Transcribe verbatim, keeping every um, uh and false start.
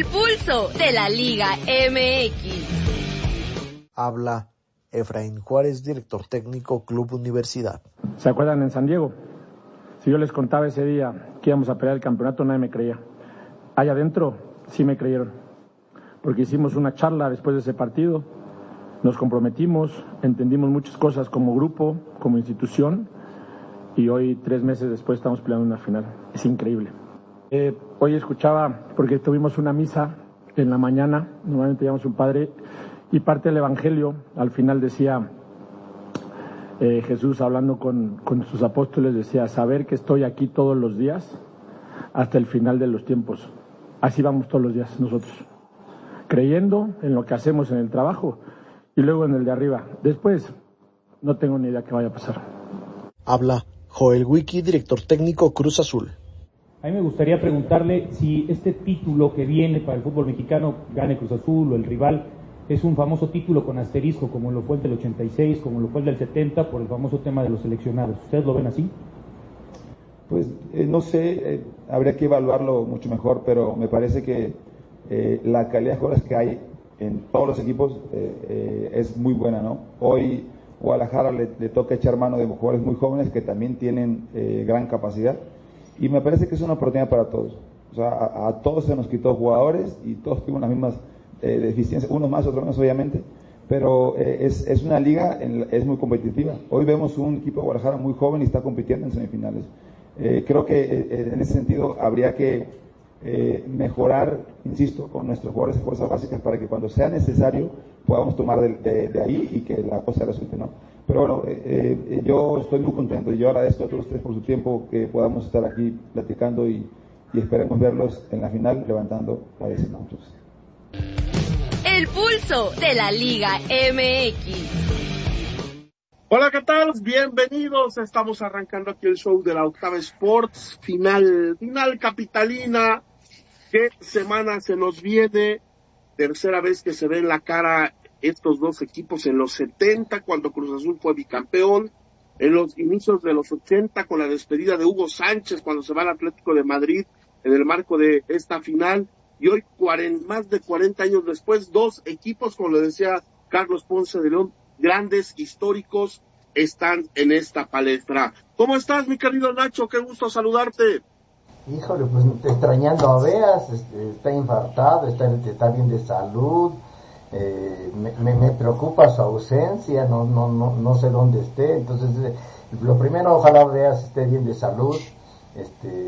pulso de la Liga M X. Habla Efraín Juárez, director técnico Club Universidad. ¿Se acuerdan en San Diego? Si yo les contaba ese día que íbamos a pelear el campeonato, nadie me creía. Allá adentro sí me creyeron, porque hicimos una charla después de ese partido, nos comprometimos, entendimos muchas cosas como grupo, como institución, y hoy, tres meses después, estamos peleando una final. Es increíble. Eh, hoy escuchaba, porque tuvimos una misa en la mañana, normalmente llamamos un padre, y parte del Evangelio, al final decía, eh, Jesús hablando con, con sus apóstoles, decía, saber que estoy aquí todos los días hasta el final de los tiempos. Así vamos todos los días nosotros, creyendo en lo que hacemos en el trabajo y luego en el de arriba. Después, no tengo ni idea qué vaya a pasar. Habla Joel Wiki, director técnico Cruz Azul. A mí me gustaría preguntarle si este título que viene para el fútbol mexicano, gane Cruz Azul o el rival, es un famoso título con asterisco, como lo fue el del ochenta y seis, como lo fue el del setenta, por el famoso tema de los seleccionados. ¿Ustedes lo ven así? Pues eh, no sé, eh, habría que evaluarlo mucho mejor, pero me parece que eh, la calidad de jugadores que hay en todos los equipos eh, eh, es muy buena, ¿no? Hoy Guadalajara le, le toca echar mano de jugadores muy jóvenes que también tienen eh, gran capacidad, y me parece que es una oportunidad para todos. O sea, a, a todos se nos quitó jugadores y todos tuvimos las mismas eh, deficiencias, unos más, otros menos obviamente, pero eh, es, es una liga, en, es muy competitiva. Hoy vemos un equipo de Guadalajara muy joven y está compitiendo en semifinales. Eh, creo que eh, en ese sentido habría que eh, mejorar, insisto, con nuestros jugadores de fuerzas básicas para que cuando sea necesario podamos tomar de, de, de ahí y que la cosa resulte, ¿no? Pero bueno, eh, eh, yo estoy muy contento y yo agradezco a todos ustedes por su tiempo, que podamos estar aquí platicando y, y esperemos verlos en la final levantando la décima. El pulso de la Liga M X. Hola, ¿qué tal? Bienvenidos. Estamos arrancando aquí el show de la Octava Sports, final, final capitalina. ¿Qué semana se nos viene? Tercera vez que se ven la cara estos dos equipos en los setenta, cuando Cruz Azul fue bicampeón, en los inicios de los ochenta, con la despedida de Hugo Sánchez, cuando se va al Atlético de Madrid, en el marco de esta final, y hoy, cuarenta, más de cuarenta años después, dos equipos, como le decía Carlos Ponce de León, grandes, históricos, están en esta palestra. ¿Cómo estás, mi querido Nacho? Qué gusto saludarte. Híjole, pues extrañando a Beas, este, está infartado, está, está bien de salud, eh, me, me, me preocupa su ausencia, no, no, no, no sé dónde esté, entonces eh, lo primero, ojalá Beas esté bien de salud, este